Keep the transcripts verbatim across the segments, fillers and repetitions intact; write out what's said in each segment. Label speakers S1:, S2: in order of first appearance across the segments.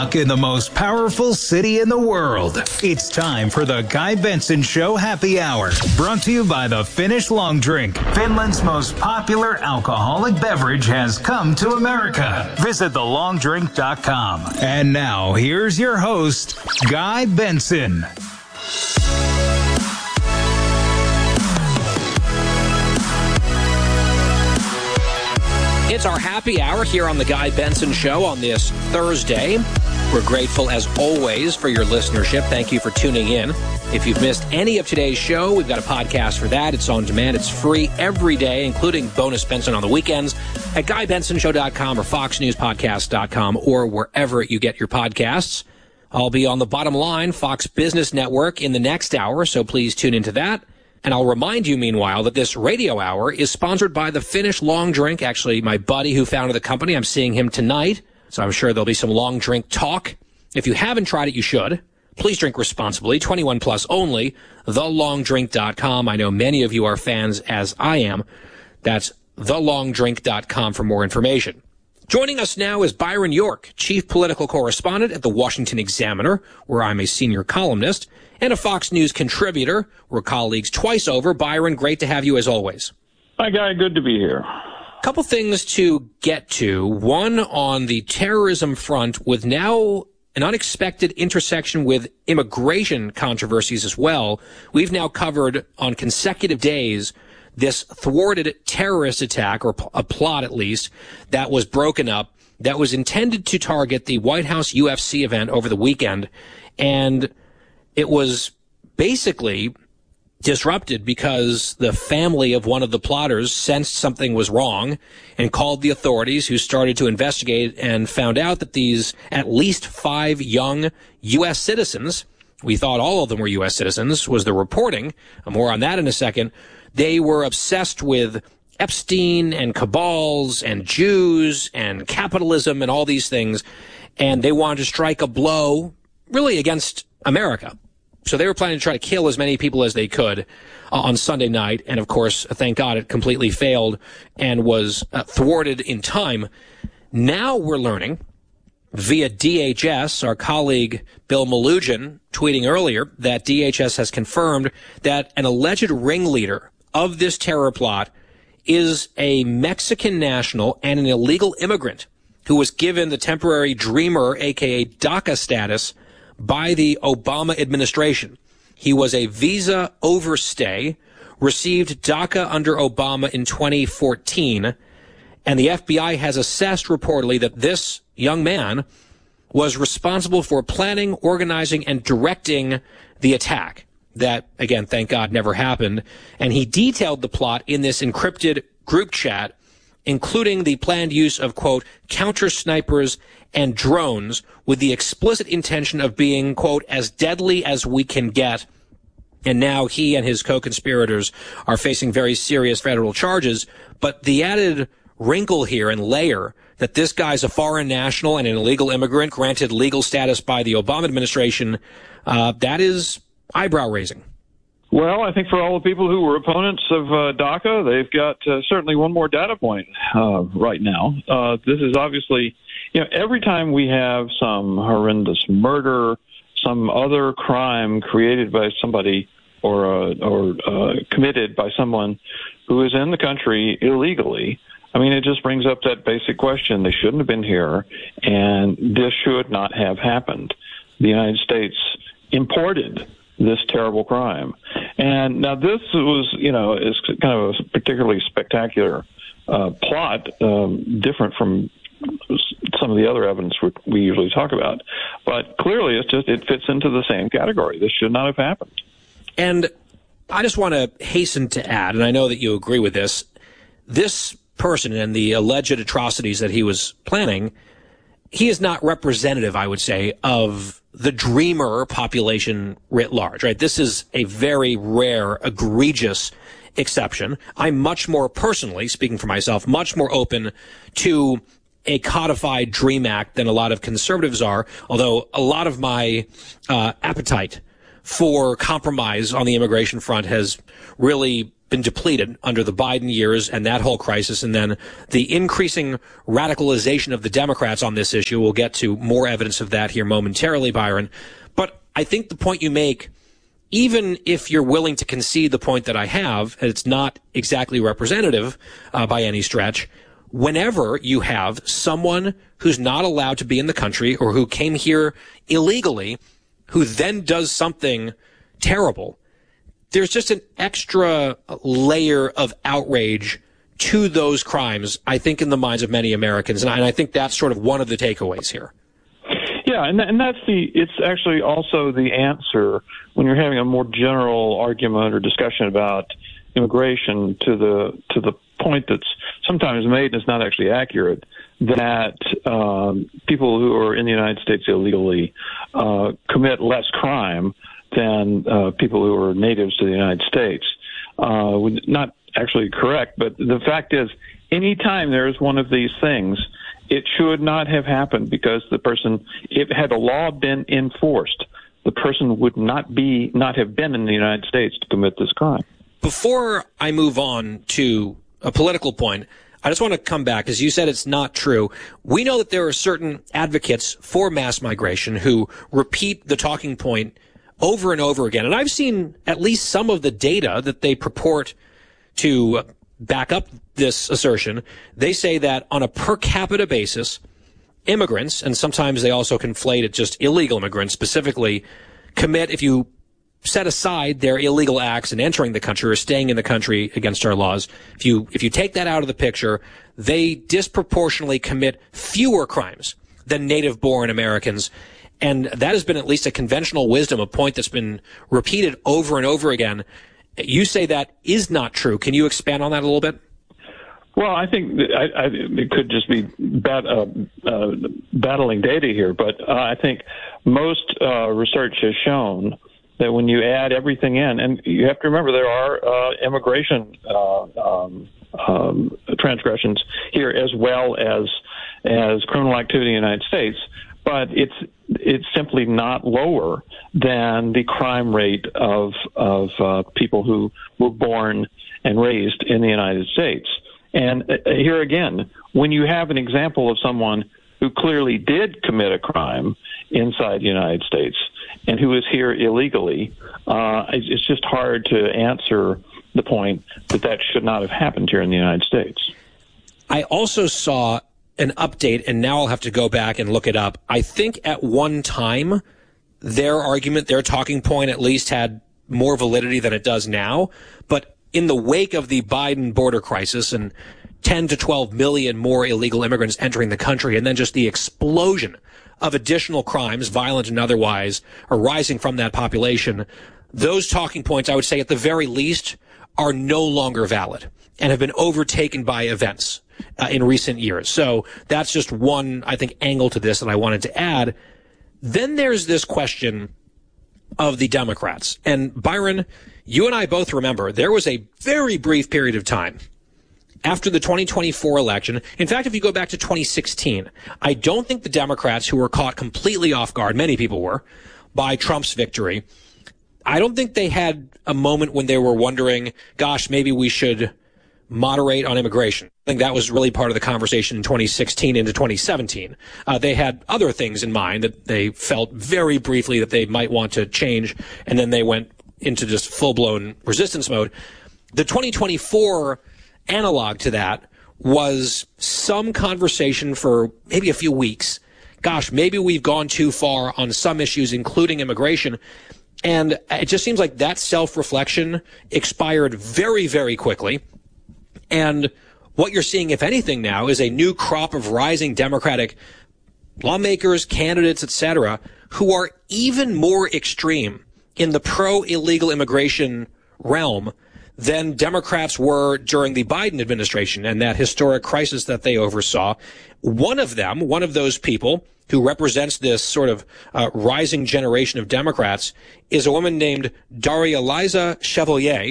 S1: In the most powerful city in the world. It's time for the Guy Benson Show Happy Hour. Brought to you by the Finnish Long Drink. Finland's most popular alcoholic beverage has come to America. Visit the long drink dot com. And now, here's your host, Guy Benson.
S2: It's our happy hour here on the Guy Benson Show on this Thursday. We're grateful, as always, for your listenership. Thank you for tuning in. If you've missed any of today's show, we've got a podcast for that. It's on demand. It's free every day, including Bonus Benson on the weekends at guy benson show dot com or fox news podcast dot com or wherever you get your podcasts. I'll be on the Bottom Line, Fox Business Network, in the next hour, so please tune into that. And I'll remind you, meanwhile, that this radio hour is sponsored by the Finnish Long Drink. Actually, my buddy who founded the company, I'm seeing him tonight. So I'm sure there'll be some long drink talk. If you haven't tried it, you should. Please drink responsibly. twenty-one plus only. the long drink dot com. I know many of you are fans, as I am. That's the long drink dot com for more information. Joining us now is Byron York, chief political correspondent at the Washington Examiner, where I'm a senior columnist, and a Fox News contributor. We're colleagues twice over. Byron, great to have you as always.
S3: Hi, Guy. Good to be here.
S2: Couple things to get to. One on the terrorism front, with now an unexpected intersection with immigration controversies as well. We've now covered on consecutive days this thwarted terrorist attack, or a plot at least, that was broken up, that was intended to target the White House U F C event over the weekend. And it was basically disrupted because the family of one of the plotters sensed something was wrong and called the authorities, who started to investigate and found out that these at least five young U S citizens, we thought all of them were U S citizens, was the reporting, more on that in a second, they were obsessed with Epstein and cabals and Jews and capitalism and all these things, and they wanted to strike a blow really against America. So they were planning to try to kill as many people as they could uh, on Sunday night. And, of course, thank God it completely failed and was uh, thwarted in time. Now we're learning via D H S, our colleague Bill Melugin tweeting earlier, that D H S has confirmed that an alleged ringleader of this terror plot is a Mexican national and an illegal immigrant who was given the temporary Dreamer, a k a. DACA status, by the Obama administration. He was a visa overstay, received DACA under Obama in twenty fourteen, and the F B I has assessed reportedly that this young man was responsible for planning, organizing, and directing the attack. That, again, thank God, never happened. And he detailed the plot in this encrypted group chat, including the planned use of, quote, counter snipers and drones, with the explicit intention of being, quote, as deadly as we can get. And now he and his co-conspirators are facing very serious federal charges. But the added wrinkle here and layer that this guy's a foreign national and an illegal immigrant granted legal status by the Obama administration, uh, that is eyebrow-raising.
S3: Well, I think for all the people who were opponents of uh, DACA, they've got uh, certainly one more data point uh, right now. Uh, this is obviously, you know, every time we have some horrendous murder, some other crime created by somebody or uh, or uh, committed by someone who is in the country illegally, I mean, it just brings up that basic question. They shouldn't have been here, and this should not have happened. The United States imported this terrible crime. And now this was, you know, is kind of a particularly spectacular uh, plot, um, different from some of the other evidence we, we usually talk about. But clearly it's just, it fits into the same category. This should not have happened.
S2: And I just want to hasten to add, and I know that you agree with this, this person and the alleged atrocities that he was planning, he is not representative, I would say, of the dreamer population writ large, right? This is a very rare, egregious exception. I'm much more personally, speaking for myself, much more open to a codified DREAM Act than a lot of conservatives are, although a lot of my uh, appetite for compromise on the immigration front has really been depleted under the Biden years and that whole crisis, and then the increasing radicalization of the Democrats on this issue. We'll get to more evidence of that here momentarily, Byron. But I think the point you make, even if you're willing to concede the point that I have, and it's not exactly representative uh, by any stretch, whenever you have someone who's not allowed to be in the country or who came here illegally, who then does something terrible, there's just an extra layer of outrage to those crimes, I think, in the minds of many Americans. And I, and I think that's sort of one of the takeaways here.
S3: Yeah, and, and that's the, it's actually also the answer when you're having a more general argument or discussion about immigration to the, to the point that's sometimes made and is not actually accurate, that um, people who are in the United States illegally uh, commit less crime than uh, people who are natives to the United States. Uh, not actually correct, but the fact is, any time there is one of these things, it should not have happened because the person, if had a law been enforced, the person would not be, not have been in the United States to commit this crime.
S2: Before I move on to a political point, I just want to come back, as you said, it's not true. We know that there are certain advocates for mass migration who repeat the talking point over and over again. And I've seen at least some of the data that they purport to back up this assertion. They say that on a per capita basis, immigrants, and sometimes they also conflate it just illegal immigrants specifically, commit, if you set aside their illegal acts in entering the country or staying in the country against our laws, if you if you take that out of the picture, they disproportionately commit fewer crimes than native-born Americans. And that has been at least a conventional wisdom, a point that's been repeated over and over again. You say that is not true. Can you expand on that a little bit?
S3: Well, I think that I, I, it could just be bat, uh, uh, battling data here, but uh, I think most uh, research has shown that when you add everything in, and you have to remember there are uh, immigration uh, um, um, transgressions here as well as as criminal activity in the United States, but it's it's simply not lower than the crime rate of of uh, people who were born and raised in the United States. And uh, here again, when you have an example of someone who clearly did commit a crime inside the United States and who is here illegally, uh, it's just hard to answer the point that that should not have happened here in the United States.
S2: I also saw an update, and now I'll have to go back and look it up. I think at one time, their argument, their talking point at least had more validity than it does now. But in the wake of the Biden border crisis and ten to twelve million more illegal immigrants entering the country, and then just the explosion of additional crimes, violent and otherwise, arising from that population, those talking points, I would say at the very least, are no longer valid and have been overtaken by events uh, in recent years. So that's just one, I think, angle to this that I wanted to add. Then there's this question of the Democrats. And Byron, you and I both remember there was a very brief period of time after the twenty twenty-four election. In fact, if you go back to twenty sixteen, I don't think the Democrats, who were caught completely off guard, many people were, by Trump's victory, I don't think they had a moment when they were wondering, gosh, maybe we should moderate on immigration. I think that was really part of the conversation in twenty sixteen into twenty seventeen. Uh, they had other things in mind that they felt very briefly that they might want to change, and then they went into just full-blown resistance mode. The twenty twenty-four analog to that was some conversation for maybe a few weeks. Gosh, maybe we've gone too far on some issues, including immigration. And it just seems like that self-reflection expired very, very quickly. And what you're seeing, if anything now, is a new crop of rising Democratic lawmakers, candidates, et cetera, who are even more extreme in the pro-illegal immigration realm than Democrats were during the Biden administration and that historic crisis that they oversaw. One of them, one of those people who represents this sort of uh, rising generation of Democrats, is a woman named Daria Liza Chevalier,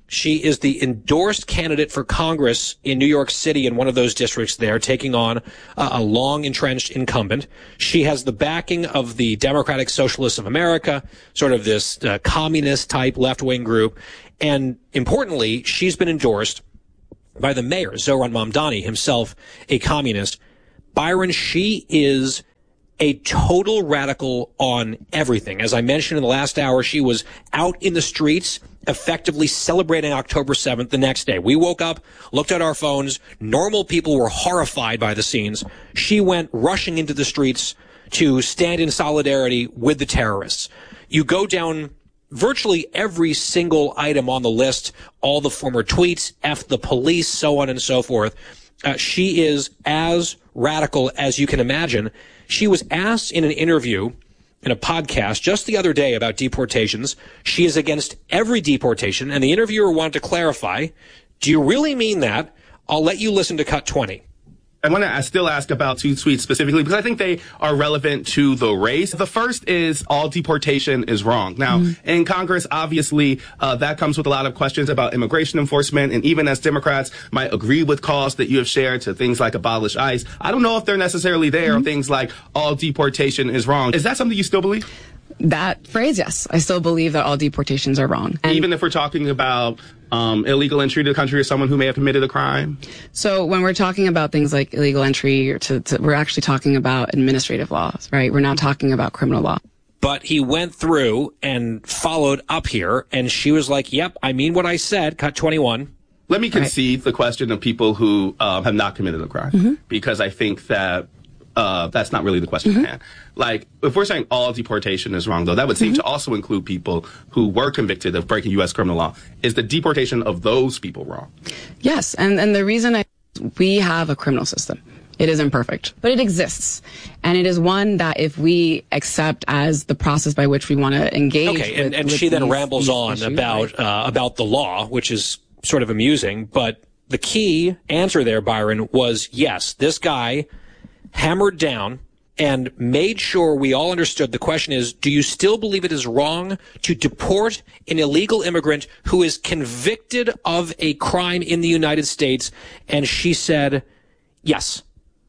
S2: She is the endorsed candidate for Congress in New York City in one of those districts there, taking on uh, a long-entrenched incumbent. She has the backing of the Democratic Socialists of America, sort of this uh, communist-type left-wing group. And importantly, she's been endorsed by the mayor, Zohran Mamdani, himself a communist. Byron, she is a total radical on everything. As I mentioned in the last hour, she was out in the streets effectively celebrating October seventh the next day. We woke up, looked at our phones. Normal people were horrified by the scenes. She went rushing into the streets to stand in solidarity with the terrorists. You go down virtually every single item on the list, all the former tweets, F the police, so on and so forth. Uh, she is as radical as you can imagine. She was asked in an interview in a podcast just the other day about deportations. She is against every deportation, and the interviewer wanted to clarify, do you really mean that? I'll let you listen to cut twenty.
S4: I want to still ask about two tweets specifically because I think they are relevant to the race. The first is all deportation is wrong. Now, mm-hmm. in Congress, obviously, uh, that comes with a lot of questions about immigration enforcement. And even as Democrats might agree with calls that you have shared to things like abolish ICE, I don't know if they're necessarily there mm-hmm. on things like all deportation is wrong. Is that something you still believe?
S5: That phrase, yes. I still believe that all deportations are wrong. And
S4: even if we're talking about um, illegal entry to the country or someone who may have committed a crime?
S5: So when we're talking about things like illegal entry, or to, to, we're actually talking about administrative laws, right? We're not talking about criminal law.
S2: But he went through and followed up here, and she was like, yep, I mean what I said, cut twenty-one.
S4: Let me concede right. the question of people who um, have not committed a crime, mm-hmm. because I think that Uh, that's not really the question mm-hmm. at hand. Like, if we're saying all deportation is wrong, though, that would seem mm-hmm. to also include people who were convicted of breaking U S criminal law. Is the deportation of those people wrong?
S5: Yes, and, and the reason I, we have a criminal system. It is imperfect, but it exists. And it is one that if we accept as the process by which we want to engage
S2: Okay,
S5: with,
S2: and, and
S5: with
S2: she then
S5: these,
S2: rambles
S5: these
S2: on
S5: issues,
S2: about,
S5: right?
S2: uh, about the law, which is sort of amusing. But the key answer there, Byron, was yes, this guy hammered down and made sure we all understood. The question is, do you still believe it is wrong to deport an illegal immigrant who is convicted of a crime in the United States? And she said, yes,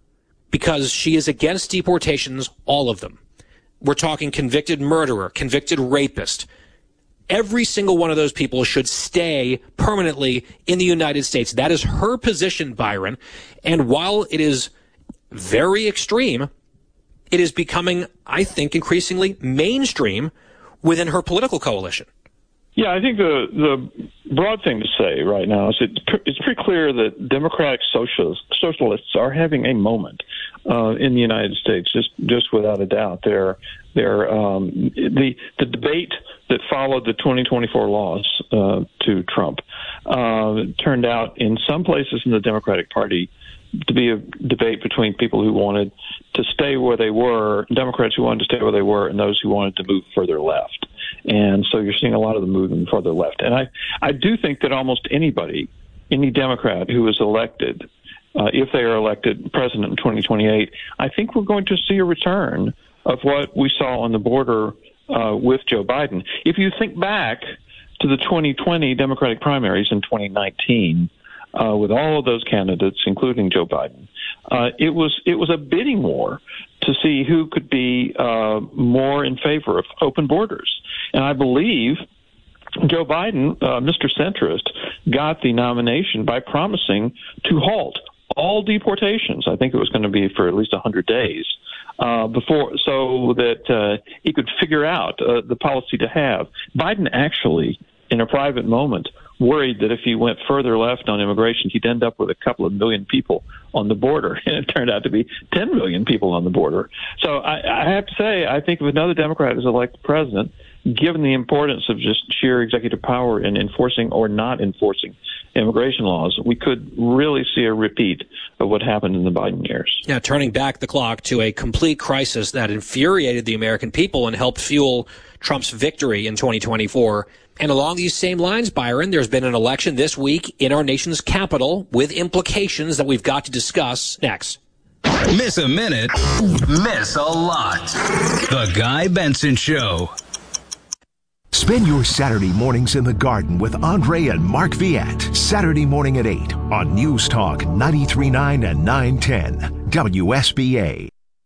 S2: because she is against deportations, all of them. We're talking convicted murderer, convicted rapist. Every single one of those people should stay permanently in the United States. That is her position, Byron. And while it is very extreme, it is becoming, I think, increasingly mainstream within her political coalition.
S3: Yeah, I think the the broad thing to say right now is it, it's pretty clear that Democratic socialists, socialists are having a moment uh, in the United States, just just without a doubt. They're they're um, the the debate that followed the twenty twenty-four loss uh, to Trump uh, turned out in some places in the Democratic Party to be a debate between people who wanted to stay where they were, Democrats who wanted to stay where they were, and those who wanted to move further left. And so you're seeing a lot of them moving further left. And I, I do think that almost anybody, any Democrat who is elected, uh, if they are elected president in twenty twenty-eight, I think we're going to see a return of what we saw on the border uh, with Joe Biden. If you think back to the twenty twenty Democratic primaries in twenty nineteen, Uh, with all of those candidates, including Joe Biden, uh, it was it was a bidding war to see who could be uh, more in favor of open borders. And I believe Joe Biden, uh, Mister Centrist, got the nomination by promising to halt all deportations. I think it was going to be for at least one hundred days uh, before, so that uh, he could figure out uh, the policy to have. Biden actually, in a private moment, worried that if he went further left on immigration, he'd end up with a couple of million people on the border. And it turned out to be ten million people on the border. So I, I have to say, I think if another Democrat is elected president, given the importance of just sheer executive power in enforcing or not enforcing immigration laws, we could really see a repeat of what happened in the Biden years.
S2: Yeah, turning back the clock to a complete crisis that infuriated the American people and helped fuel Trump's victory in twenty twenty-four. And along these same lines, Byron, there's been an election this week in our nation's capital with implications that we've got to discuss next.
S1: Miss a minute, miss a lot. The Guy Benson Show.
S6: Spend your Saturday mornings in the garden with Andre and Mark Viette. Saturday morning at eight on News Talk ninety-three point nine and nine ten W S B A.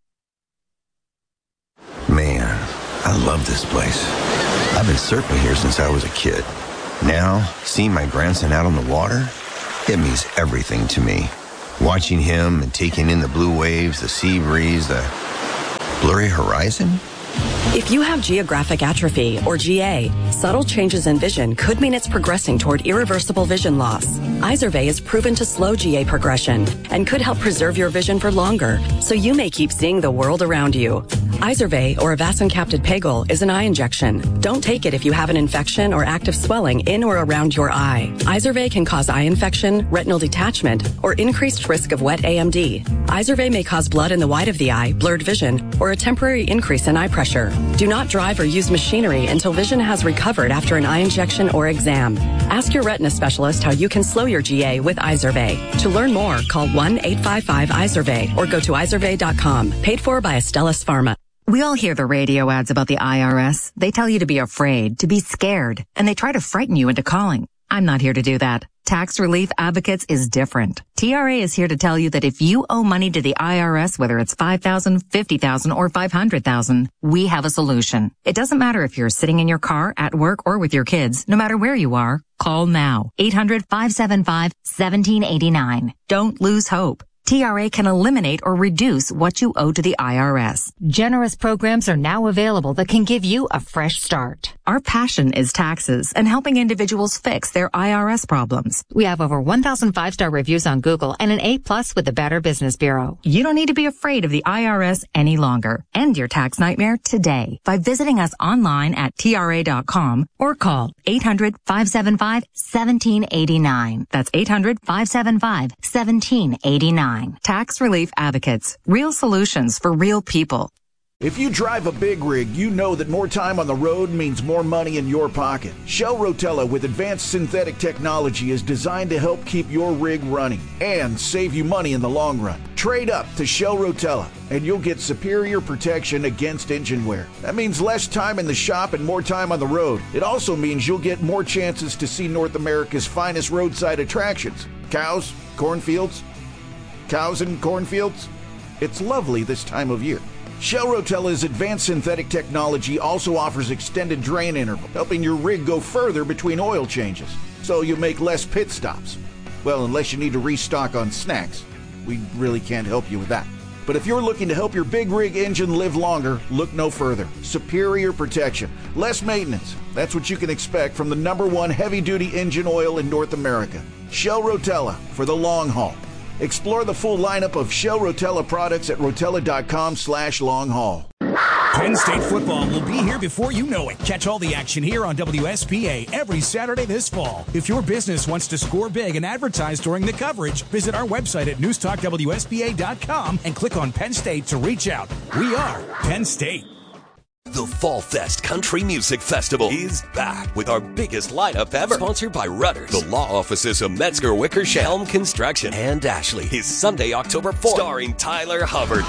S7: Man, I love this place. I've been surfing here since I was a kid. Now, seeing my grandson out on the water, it means everything to me. Watching him and taking in the blue waves, the sea breeze, the blurry horizon.
S8: If you have geographic atrophy, or G A, subtle changes in vision could mean it's progressing toward irreversible vision loss. Izervay is proven to slow G A progression and could help preserve your vision for longer, so you may keep seeing the world around you. Izervay, or avacincaptad pegol, is an eye injection. Don't take it if you have an infection or active swelling in or around your eye. Izervay can cause eye infection, retinal detachment, or increased risk of wet A M D. Izervay may cause blood in the white of the eye, blurred vision, or a temporary increase in eye pressure. Do not drive or use machinery until vision has recovered after an eye injection or exam. Ask your retina specialist how you can slow your G A with Izervay. To learn more, call one eight five five Izervay or go to izervay dot com. Paid for by Astellas Pharma.
S9: We all hear the radio ads about the I R S. They tell you to be afraid, to be scared, and they try to frighten you into calling. I'm not here to do that. Tax Relief Advocates is different. T R A is here to tell you that if you owe money to the I R S, whether it's five thousand dollars, fifty thousand dollars, or five hundred thousand dollars, we have a solution. It doesn't matter if you're sitting in your car, at work, or with your kids. No matter where you are, call now. eight hundred, five seven five, one seven eight nine. Don't lose hope. T R A can eliminate or reduce what you owe to the I R S.
S10: Generous programs are now available that can give you a fresh start.
S9: Our passion is taxes and helping individuals fix their I R S problems.
S10: We have over one thousand five-star reviews on Google and an A plus with the Better Business Bureau.
S9: You don't need to be afraid of the I R S any longer. End your tax nightmare today by visiting us online at T R A dot com or call eight hundred, five seven five, one seven eight nine. That's eight hundred, five seven five, one seven eight nine. Tax Relief Advocates. Real solutions for real people.
S11: If you drive a big rig, you know that more time on the road means more money in your pocket. Shell Rotella with advanced synthetic technology is designed to help keep your rig running and save you money in the long run. Trade up to Shell Rotella and you'll get superior protection against engine wear. That means less time in the shop and more time on the road. It also means you'll get more chances to see North America's finest roadside attractions. Cows, cornfields, cows and cornfields. It's lovely this time of year. Shell Rotella's advanced synthetic technology also offers extended drain interval, helping your rig go further between oil changes, so you make less pit stops. Well, unless you need to restock on snacks. We really can't help you with that. But if you're looking to help your big rig engine live longer, look no further. Superior protection, less maintenance. That's what you can expect from the number one heavy-duty engine oil in North America. Shell Rotella for the long haul. Explore the full lineup of Shell Rotella products at rotella.com slash long haul.
S12: Penn State football will be here before you know it. Catch all the action here on W S P A every Saturday this fall. If your business wants to score big and advertise during the coverage, visit our website at news talk W S P A dot com and click on Penn State to reach out. We are Penn State.
S13: The Fall Fest Country Music Festival is back with our biggest lineup ever. Sponsored by Rudders, the law offices of Metzger Wickersham, Helm Construction, and Ashley. Is Sunday, October fourth. Starring Tyler Hubbard,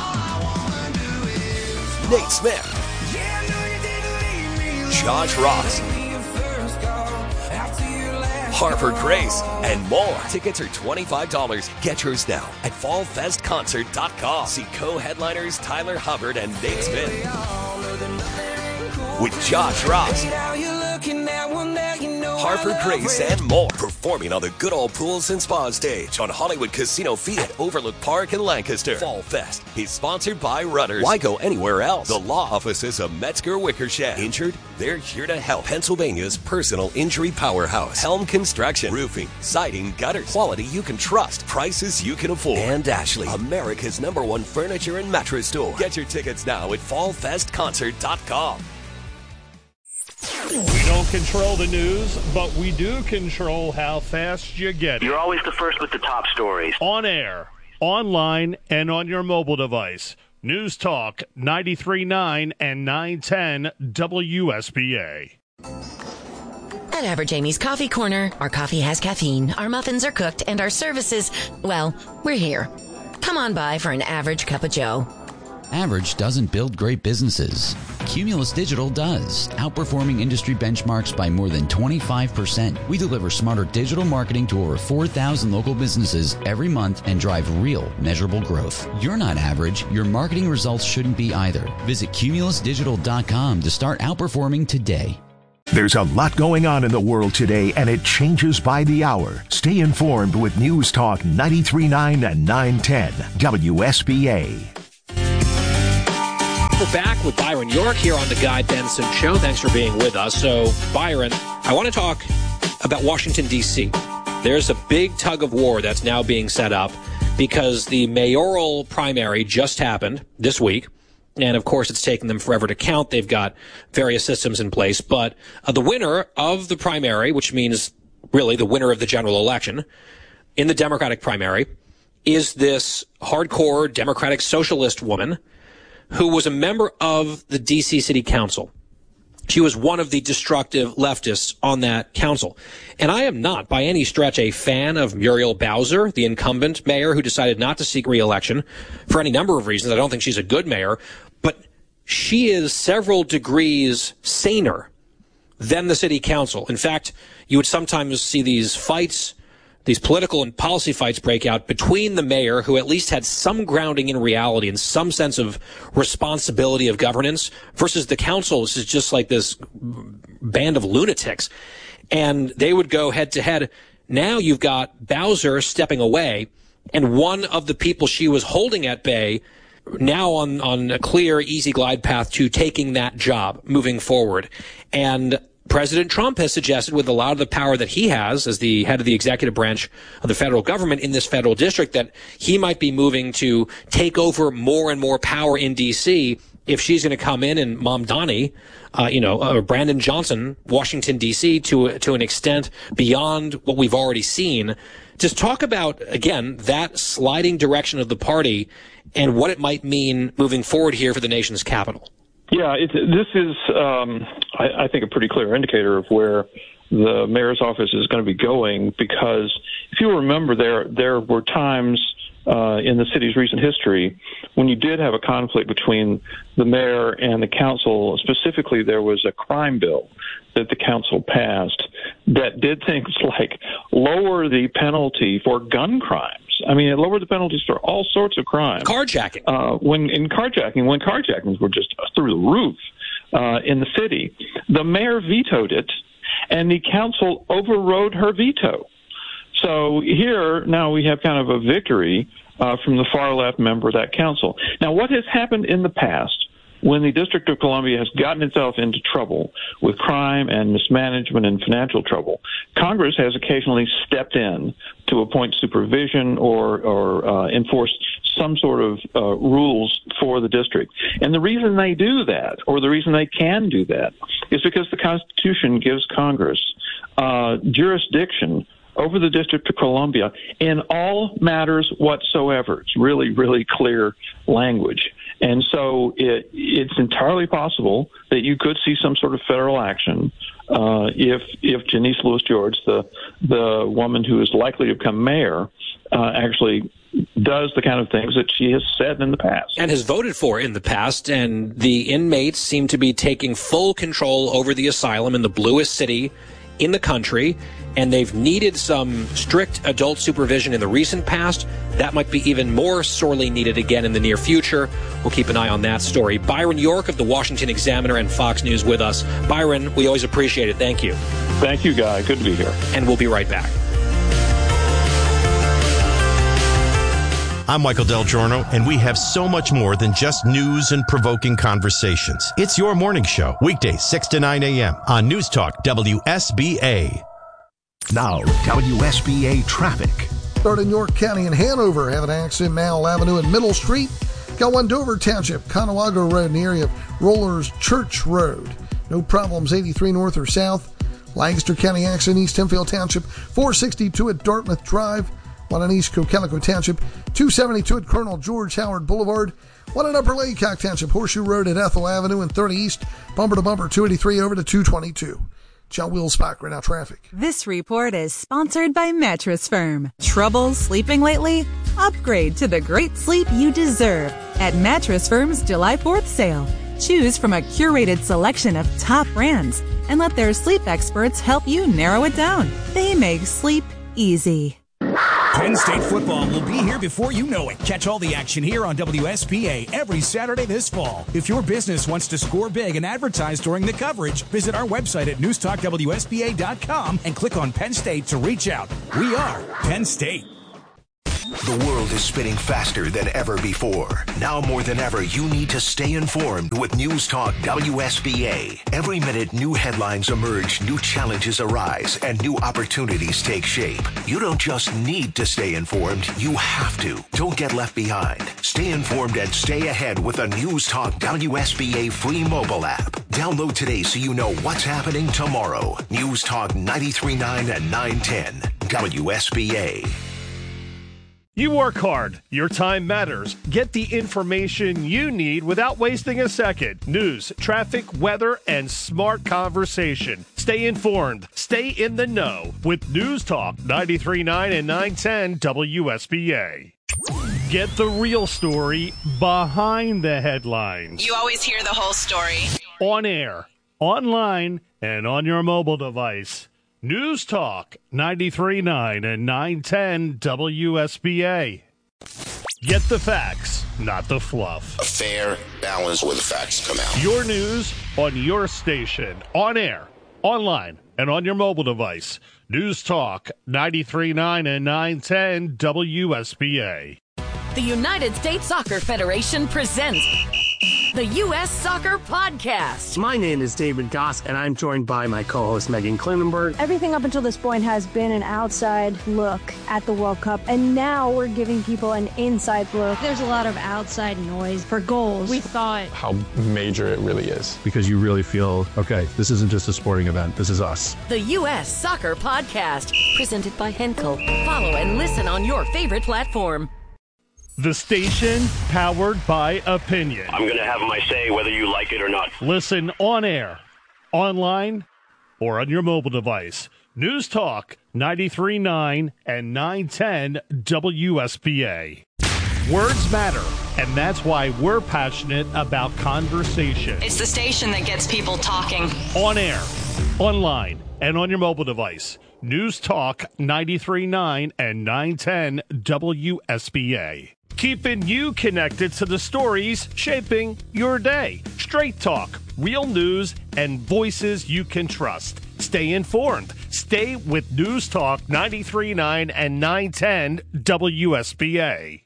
S13: Nate Smith, Josh Ross, Harper Grace, and more. Tickets are twenty-five dollars. Get yours now at fall fest concert dot com. See co-headliners Tyler Hubbard and Nate Smith with Josh Ross, Harper Grace, and more. Performing on the Good Old Pools and Spa stage on Hollywood Casino Field at Overlook Park in Lancaster. Fall Fest is sponsored by Rudders. Why go anywhere else? The law offices of Metzger Wickersham. Injured? They're here to help. Pennsylvania's personal injury powerhouse. Helm Construction. Roofing, siding, gutters. Quality you can trust. Prices you can afford. And Ashley, America's number one furniture and mattress store. Get your tickets now at fall fest concert dot com.
S14: We don't control the news, but we do control how fast you get it.
S15: You're always the first with the top stories.
S14: On air, online, and on your mobile device. News Talk ninety-three point nine and nine ten W S B A.
S16: At Average Amy's Coffee Corner, our coffee has caffeine, our muffins are cooked, and our services, well, we're here. Come on by for an average cup of joe.
S17: Average doesn't build great businesses. Cumulus Digital does, outperforming industry benchmarks by more than twenty-five percent. We deliver smarter digital marketing to over four thousand local businesses every month and drive real, measurable growth. You're not average. Your marketing results shouldn't be either. Visit cumulus digital dot com to start outperforming today.
S6: There's a lot going on in the world today, and it changes by the hour. Stay informed with News Talk ninety-three point nine and nine ten W S B A.
S2: We're back with Byron York here on the Guy Benson Show. Thanks for being with us. So, Byron, I want to talk about Washington, D C. There's a big tug of war that's now being set up because the mayoral primary just happened this week. And, of course, it's taken them forever to count. They've got various systems in place. But uh, the winner of the primary, which means really the winner of the general election in the Democratic primary, is this hardcore Democratic socialist woman who was a member of the D C City Council. She was one of the destructive leftists on that council. And I am not, by any stretch, a fan of Muriel Bowser, the incumbent mayor who decided not to seek re-election for any number of reasons. I don't think she's a good mayor. But she is several degrees saner than the city council. In fact, you would sometimes see these fights, these political and policy fights break out between the mayor, who at least had some grounding in reality and some sense of responsibility of governance, versus the council. This is just like this band of lunatics. And they would go head to head. Now you've got Bowser stepping away, and one of the people she was holding at bay now on, on a clear, easy glide path to taking that job moving forward. And President Trump has suggested, with a lot of the power that he has as the head of the executive branch of the federal government in this federal district, that he might be moving to take over more and more power in D C if she's going to come in and Mom Donnie, uh, you know, uh, Brandon Johnson, Washington, D C, to, to an extent beyond what we've already seen. Just talk about, again, that sliding direction of the party and what it might mean moving forward here for the nation's capital.
S3: Yeah, it, this is, um, I, I think, a pretty clear indicator of where the mayor's office is going to be going, because if you remember, there there were times uh, in the city's recent history when you did have a conflict between the mayor and the council. Specifically, there was a crime bill that the council passed that did things like lower the penalty for gun crimes. I mean, it lowered the penalties for all sorts of crimes.
S2: Carjacking.
S3: Uh, when in carjacking, when carjackings were just through the roof uh, in the city, the mayor vetoed it, and the council overrode her veto. So here, now we have kind of a victory uh, from the far left member of that council. Now, what has happened in the past when the District of Columbia has gotten itself into trouble with crime and mismanagement and financial trouble, Congress has occasionally stepped in to appoint supervision or, or uh, enforce some sort of uh, rules for the district. And the reason they do that, or the reason they can do that, is because the Constitution gives Congress uh, jurisdiction over the District of Columbia in all matters whatsoever. It's really, really clear language. And so it, it's entirely possible that you could see some sort of federal action uh, if if Janice Lewis George, the the woman who is likely to become mayor, uh, actually does the kind of things that she has said in the past.
S2: And has voted for in the past. And the inmates seem to be taking full control over the asylum in the bluest city in the country. And they've needed some strict adult supervision in the recent past. That might be even more sorely needed again in the near future. We'll keep an eye on that story. Byron York of the Washington Examiner and Fox News with us. Byron, we always appreciate it. Thank you.
S3: Thank you, Guy. Good to be here.
S2: And we'll be right back.
S18: I'm Michael Del Giorno, and we have so much more than just news and provoking conversations. It's your morning show, weekdays six to nine a.m. on News Talk W S B A.
S6: Now, W S B A traffic.
S19: Starting York County and Hanover, have an accident, Mall Avenue and Middle Street. Got one Dover Township, Conawago Road in the area of Rollers Church Road. No problems, eighty-three north or south. Lancaster County accident, East Hempfield Township, four sixty-two at Dartmouth Drive. One in East Cocalico Township, two seventy-two at Colonel George Howard Boulevard. One in Upper Laycock Township, Horseshoe Road at Ethel Avenue and thirty East, bumper to bumper, two eighty-three over to two twenty-two. John Will Spock, right now traffic.
S20: This report is sponsored by Mattress Firm. Trouble sleeping lately? Upgrade to the great sleep you deserve At Mattress Firm's July fourth sale, choose from a curated selection of top brands and let their sleep experts help you narrow it down. They make sleep easy.
S12: Penn State football will be here before you know it. Catch all the action here on W S P A every Saturday this fall. If your business wants to score big and advertise during the coverage, visit our website at newstalk W S P A dot com and click on Penn State to reach out. We are Penn State.
S6: The world is spinning faster than ever before. Now more than ever, you need to stay informed with News Talk W S B A. Every minute, new headlines emerge, new challenges arise, and new opportunities take shape. You don't just need to stay informed, you have to. Don't get left behind. Stay informed and stay ahead with a News Talk W S B A free mobile app. Download today so you know what's happening tomorrow. News Talk ninety-three point nine and nine ten W S B A.
S14: You work hard. Your time matters. Get the information you need without wasting a second. News, traffic, weather, and smart conversation. Stay informed. Stay in the know with News Talk ninety-three point nine and nine ten W S B A. Get the real story behind the headlines.
S21: You always hear the whole story.
S14: On air, online, and on your mobile device. News Talk ninety-three point nine and nine ten W S B A. Get the facts, not the fluff.
S22: A fair balance where the facts come out.
S14: Your news on your station, on air, online, and on your mobile device. News Talk ninety-three point nine and nine ten W S B A.
S23: The United States Soccer Federation presents the U S Soccer Podcast.
S24: My name is David Goss, and I'm joined by my co-host Megan Klinenberg.
S25: Everything up until this point has been an outside look at the World Cup, and now we're giving people an inside look.
S26: There's a lot of outside noise for goals. We thought
S27: how major it really is.
S28: Because you really feel, okay, this isn't just a sporting event, this is us.
S23: The U S Soccer Podcast, presented by Henkel. Follow and listen on your favorite platform.
S14: The station powered by opinion.
S15: I'm going to have my say whether you like it or not.
S14: Listen on air, online, or on your mobile device. News Talk ninety-three point nine and nine ten W S B A. Words matter, and that's why we're passionate about conversation.
S21: It's the station that gets people talking.
S14: On air, online, and on your mobile device. News Talk ninety-three point nine and nine ten W S B A. Keeping you connected to the stories shaping your day. Straight talk, real news, and voices you can trust. Stay informed. Stay with News Talk ninety-three point nine and nine ten W S B A.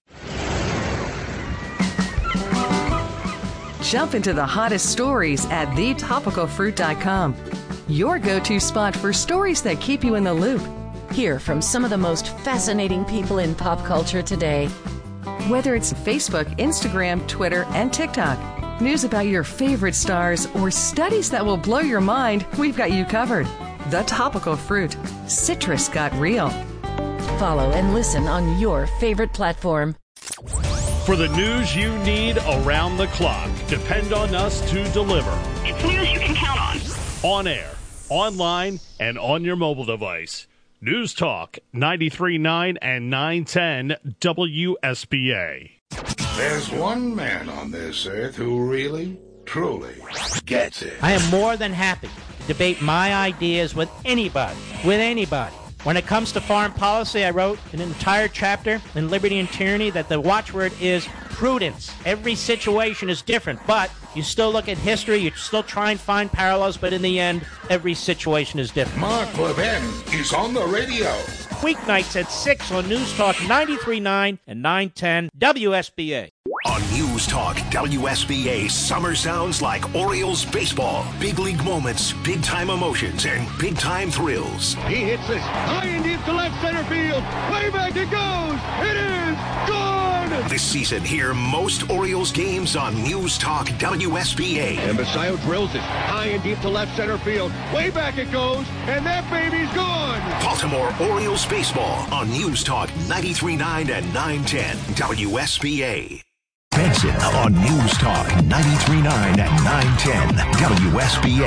S29: Jump into the hottest stories at the topical fruit dot com. Your go-to spot for stories that keep you in the loop.
S23: Hear from some of the most fascinating people in pop culture today.
S29: Whether it's Facebook, Instagram, Twitter, and TikTok, news about your favorite stars, or studies that will blow your mind, we've got you covered. The Topical Fruit. Citrus got real.
S23: Follow and listen on your favorite platform.
S14: For the news you need around the clock, depend on us to deliver.
S21: It's news you can count on.
S14: On air, online, and on your mobile device. News Talk ninety-three point nine and nine ten W S B A.
S30: There's one man on this earth who really, truly gets it.
S31: I am more than happy to debate my ideas with anybody, with anybody. When it comes to foreign policy, I wrote an entire chapter in Liberty and Tyranny that the watchword is prudence. Every situation is different, but you still look at history, you still try and find parallels, but in the end, every situation is different.
S30: Mark Levin is on the radio.
S31: Weeknights at six on News Talk ninety-three point nine and nine ten W S B A.
S6: On News Talk W S B A, summer sounds like Orioles baseball. Big league moments, big time emotions, and big time thrills.
S32: He hits this high and deep to left center field. Way back it goes. It is gone.
S6: This season, hear most Orioles games on News Talk W S B A.
S32: And Basayo drills it high and deep to left center field. Way back it goes, and that baby's gone.
S6: Baltimore Orioles baseball on News Talk ninety-three point nine and nine ten W S B A. Benson on News Talk ninety-three point nine and nine ten W S B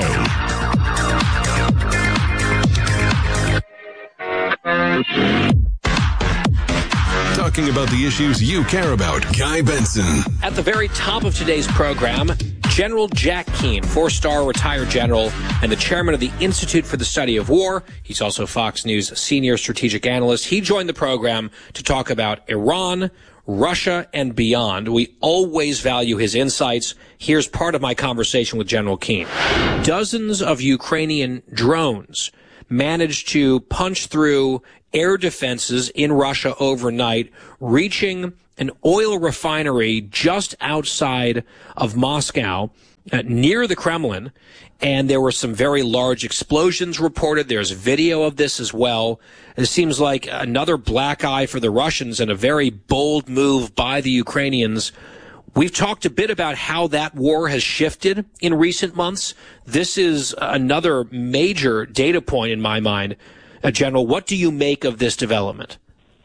S6: A.
S1: talking about the issues you care about. Guy Benson.
S2: At the very top of today's program, General Jack Keane, four-star retired general and the chairman of the Institute for the Study of War. He's also Fox News senior strategic analyst. He joined the program to talk about Iran, Russia, and beyond. We always value his insights. Here's part of my conversation with General Keane. Dozens of Ukrainian drones managed to punch through air defenses in Russia overnight, reaching an oil refinery just outside of Moscow, uh, near the Kremlin, and there were some very large explosions reported. There's video of this as well. It seems like another black eye for the Russians and a very bold move by the Ukrainians. We've talked a bit about how that war has shifted in recent months. This is another major data point in my mind. Uh, General, what do you make of this development?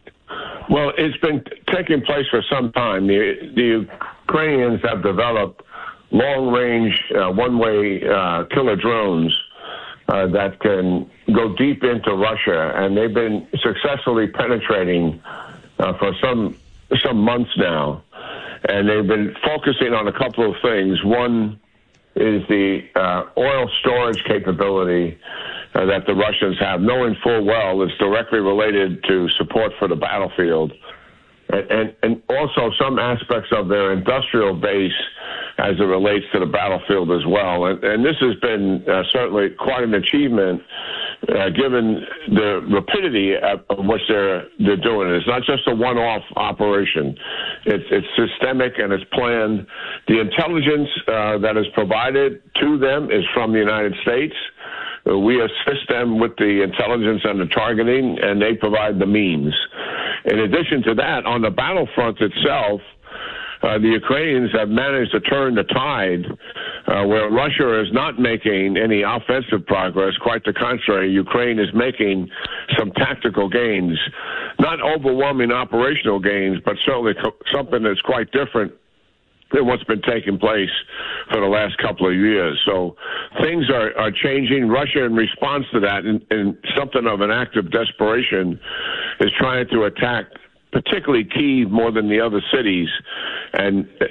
S3: Well, it's been taking place for some time. The, the Ukrainians have developed long-range, uh, one-way uh, killer drones uh, that can go deep into Russia, and they've been successfully penetrating uh, for some some months now. And they've been focusing on a couple of things. One is the uh, oil storage capability uh, that the Russians have, knowing full well it's directly related to support for the battlefield, and, and, and also some aspects of their industrial base as it relates to the battlefield as well. And, and this has been uh, certainly quite an achievement, uh, given the rapidity of, of which they're they're doing it. It's not just a one-off operation. It's, it's systemic and it's planned. The intelligence uh, that is provided to them is from the United States. Uh, we assist them with the intelligence and the targeting, and they provide the means. In addition to that, on the battlefront itself, Uh, the Ukrainians have managed to turn the tide uh, where Russia is not making any offensive progress. Quite the contrary, Ukraine is making some tactical gains, not overwhelming operational gains, but certainly co- something that's quite different than what's been taking place for the last couple of years. So things are, are changing. Russia, in response to that, in, in something of an act of desperation, is trying to attack particularly Kyiv more than the other cities, and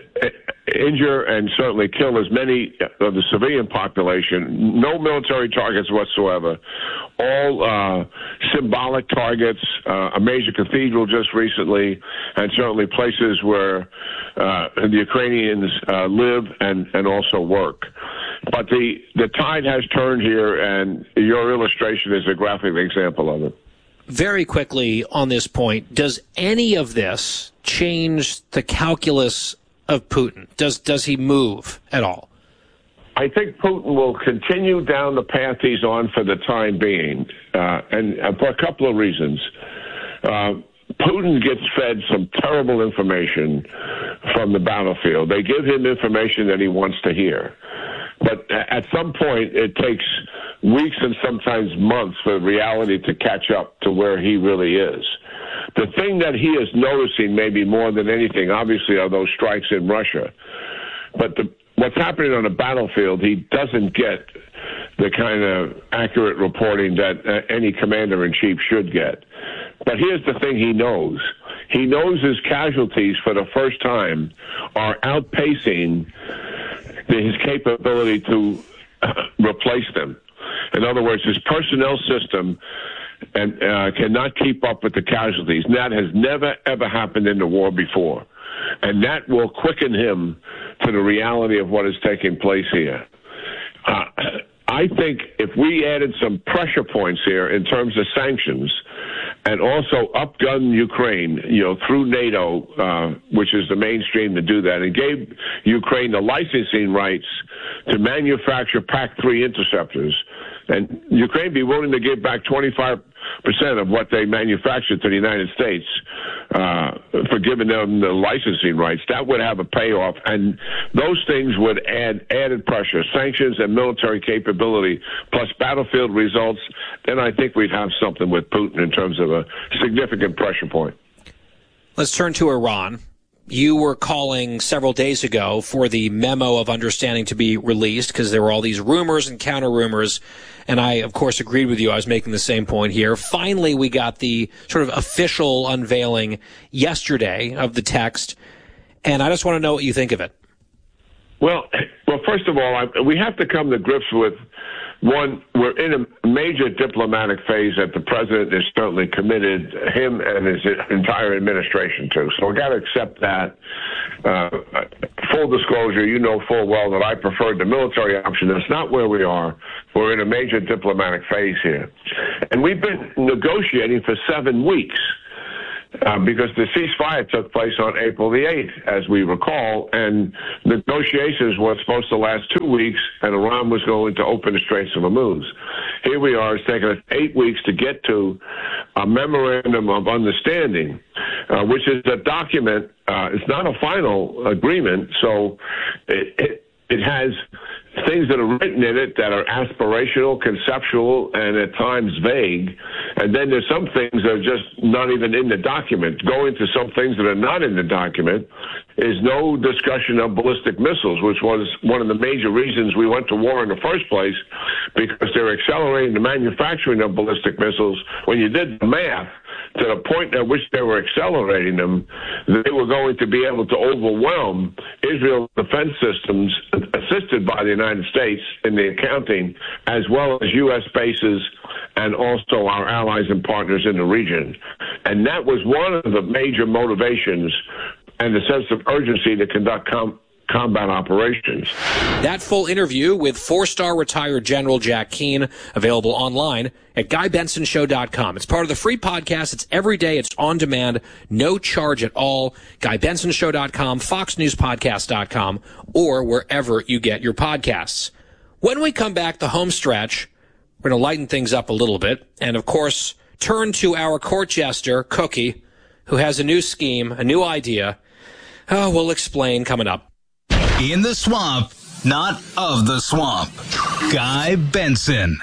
S3: injure and certainly kill as many of the civilian population. No military targets whatsoever. All uh, symbolic targets, uh, a major cathedral just recently, and certainly places where uh, the Ukrainians uh, live and, and also work. But the, the tide has turned here, and your illustration is a graphic example of it.
S2: Very quickly on this point, does any of this change the calculus of Putin? Does does he move at all?
S3: I think Putin will continue down the path he's on for the time being, uh, and, and for a couple of reasons. Uh, Putin gets fed some terrible information from the battlefield. They give him information that he wants to hear. But at some point, it takes weeks and sometimes months for reality to catch up to where he really is. The thing that he is noticing maybe more than anything, obviously, are those strikes in Russia. But the, what's happening on the battlefield, he doesn't get the kind of accurate reporting that uh, any commander-in-chief should get. But here's the thing he knows. He knows his casualties for the first time are outpacing his capability to uh, replace them. In other words, his personnel system and uh, cannot keep up with the casualties. And that has never, ever happened in the war before. And that will quicken him to the reality of what is taking place here. Uh, I think if we added some pressure points here in terms of sanctions, and also upgun Ukraine, you know, through NATO, uh, which is the mainstream to do that, and gave Ukraine the licensing rights to manufacture P A C three interceptors, and Ukraine be willing to give back twenty-five percent of what they manufacture to the United States uh, for giving them the licensing rights, that would have a payoff, and those things would add added pressure, sanctions and military capability, plus battlefield results. Then I think we'd have something with Putin in terms of a significant pressure point.
S2: Let's turn to Iran. you were calling several days ago for the memo of understanding to be released because there were all these rumors and counter rumors. And I, of course, agreed with you. I was making the same point here. Finally, we got the sort of official unveiling yesterday of the text. And I just want to know what you think of it.
S3: Well, well, first of all, I, we have to come to grips with, one, we're in a major diplomatic phase that the president is certainly committed, him and his entire administration to. So we've got to accept that. Uh, full disclosure, you know full well that I preferred the military option. That's not where we are. We're in a major diplomatic phase here. And we've been negotiating for seven weeks. Uh, because the ceasefire took place on April the eighth, as we recall, and negotiations were supposed to last two weeks, and Iran was going to open the Straits of Hormuz. Here we are. It's taken us eight weeks to get to a memorandum of understanding, uh, which is a document. Uh, it's not a final agreement, so it, it, it has things that are written in it that are aspirational, conceptual, and at times vague. And then there's some things that are just not even in the document. Going to some things that are not in the document is no discussion of ballistic missiles, which was one of the major reasons we went to war in the first place, because they're accelerating the manufacturing of ballistic missiles. When you did the math, to the point at which they were accelerating them, they were going to be able to overwhelm Israel's defense systems, assisted by the United States in the accounting, as well as U S bases and also our allies and partners in the region. And that was one of the major motivations and the sense of urgency to conduct com- combat operations.
S2: That full interview with four-star retired General Jack Keane, available online at guy benson show dot com. It's part of the free podcast. It's every day. It's on demand. No charge at all. guy benson show dot com, fox news podcast dot com, or wherever you get your podcasts. When we come back, the home stretch, we're going to lighten things up a little bit. And, of course, turn to our court jester, Cookie, who has a new scheme, a new idea. Oh, we'll explain coming up.
S4: In the swamp, not of the swamp. Guy Benson.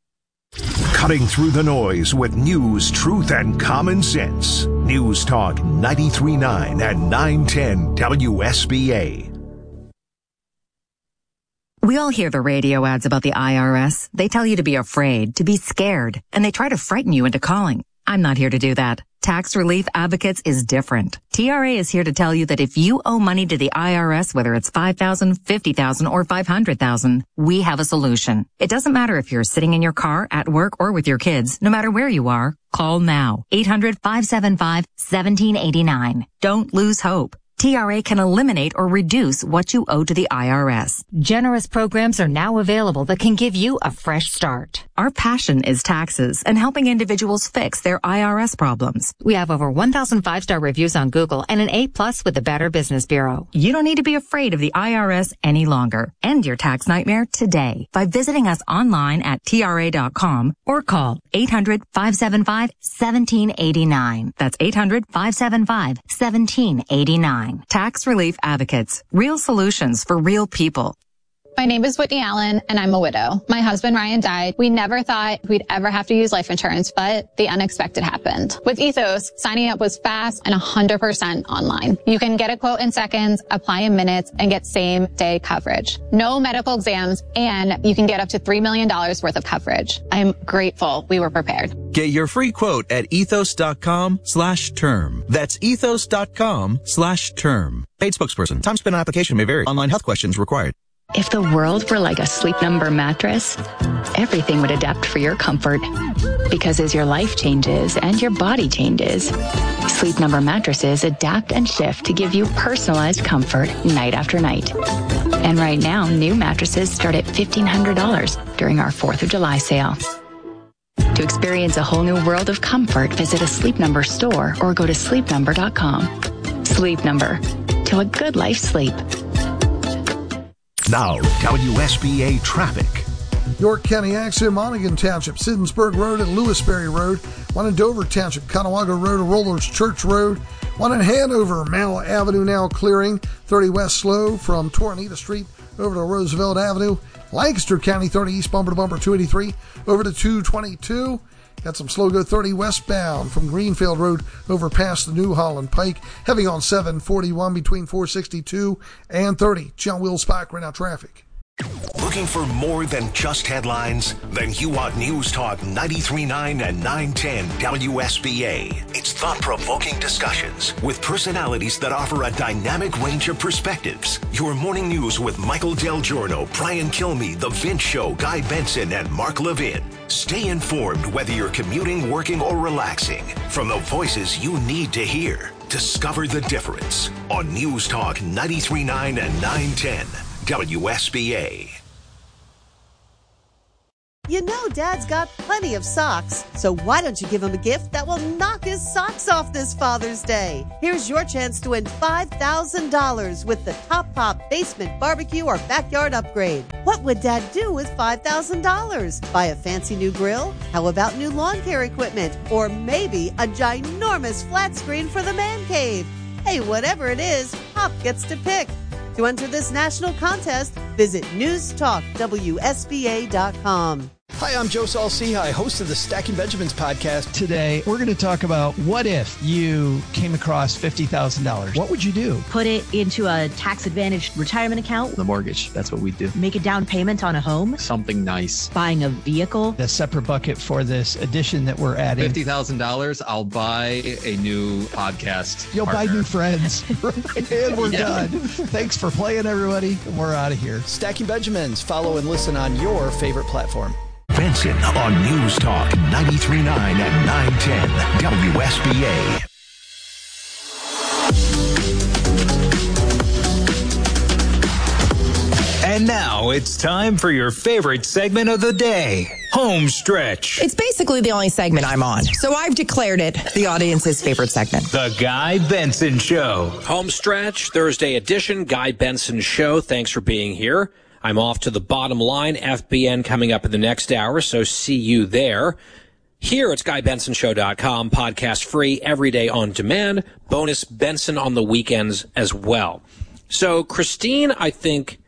S6: Cutting through the noise with news, truth, and common sense. News Talk ninety-three point nine and nine ten W S B A.
S5: We all hear the radio ads about the I R S. They tell you to be afraid, to be scared, and they try to frighten you into calling. I'm not here to do that. Tax Relief Advocates is different. T R A is here to tell you that if you owe money to the I R S, whether it's five thousand dollars, fifty thousand dollars, or five hundred thousand dollars, we have a solution. It doesn't matter if you're sitting in your car, at work, or with your kids. No matter where you are, call now. eight hundred, five seven five, one seven eight nine. Don't lose hope. T R A can eliminate or reduce what you owe to the I R S.
S7: Generous programs are now available that can give you a fresh start.
S5: Our passion is taxes and helping individuals fix their I R S problems.
S7: We have over one thousand five-star reviews on Google and an A plus with the Better Business Bureau.
S5: You don't need to be afraid of the I R S any longer. End your tax nightmare today by visiting us online at T R A dot com or call eight hundred, five seven five, one seven eight nine. That's eight hundred, five seven five, one seven eight nine. Tax Relief Advocates. Real solutions for real people.
S8: My name is Whitney Allen, and I'm a widow. My husband, Ryan, died. We never thought we'd ever have to use life insurance, but the unexpected happened. With Ethos, signing up was fast and one hundred percent online. You can get a quote in seconds, apply in minutes, and get same-day coverage. No medical exams, and you can get up to three million dollars worth of coverage. I'm grateful we were prepared.
S9: Get your free quote at ethos.com slash term. That's ethos.com slash term. Paid spokesperson. Time spent on application may vary. Online health questions required.
S10: If the world were like a Sleep Number mattress, everything would adapt for your comfort. Because as your life changes and your body changes, Sleep Number mattresses adapt and shift to give you personalized comfort night after night. And right now, new mattresses start at fifteen hundred dollars during our fourth of July sale. To experience a whole new world of comfort, visit a Sleep Number store or go to sleep number dot com. Sleep Number. To a good life sleep.
S6: Now, W S B A traffic.
S11: York County accident, Monaghan Township, Siddonsburg Road and Lewisberry Road. One in Dover Township, Conawago Road and Rollers Church Road. One in Hanover, Mall Avenue now clearing. thirty West slow from Tornita Street over to Roosevelt Avenue. Lancaster County, thirty East bumper to bumper two eighty-three over to two twenty-two. Got some slow-go thirty westbound from Greenfield Road over past the New Holland Pike. Heavy on seven forty-one between four sixty-two and thirty. John Will Spike, right now traffic.
S6: Looking for more than just headlines? Then you want News Talk ninety-three point nine and nine ten W S B A. It's thought-provoking discussions with personalities that offer a dynamic range of perspectives. Your morning news with Michael Del Giorno, Brian Kilmeade, The Vince Show, Guy Benson, and Mark Levin. Stay informed whether you're commuting, working, or relaxing. From the voices you need to hear, discover the difference on News Talk ninety-three point nine and nine ten W S B A.
S12: You know Dad's got plenty of socks, so why don't you give him a gift that will knock his socks off this Father's Day? Here's your chance to win five thousand dollars with the Top Pop Basement Barbecue or Backyard Upgrade. What would Dad do with five thousand dollars? Buy a fancy new grill? How about new lawn care equipment? Or maybe a ginormous flat screen for the man cave? Hey, whatever it is, Pop gets to pick. To enter this national contest, visit news talk W S B A dot com.
S13: Hi, I'm Joe Saul-Sehy, host of the Stacking Benjamins podcast. Today, we're going to talk about what if you came across fifty thousand dollars. What would you do?
S16: Put it into a tax-advantaged retirement account.
S17: The mortgage, that's what we do.
S16: Make a down payment on a home.
S17: Something nice.
S16: Buying a vehicle.
S13: A separate bucket for this addition that we're adding.
S17: fifty thousand dollars, I'll buy a new podcast
S13: You'll
S17: partner.
S13: buy new friends. And we're
S17: Yeah.
S13: done. Thanks for playing, everybody. We're out of here. Stacking Benjamins. Follow and listen on your favorite platform.
S6: Benson on News Talk ninety-three point nine and nine ten W S B A.
S4: And now it's time for your favorite segment of the day, Home Stretch.
S18: It's basically the only segment I'm on, so I've declared it the audience's favorite segment.
S4: The Guy Benson Show.
S2: Home Stretch, Thursday edition, Guy Benson Show. Thanks for being here. I'm off to the bottom line, F B N coming up in the next hour, so see you there. Here it's guy benson show dot com, podcast free, every day on demand, bonus Benson on the weekends as well. So Christine, I think,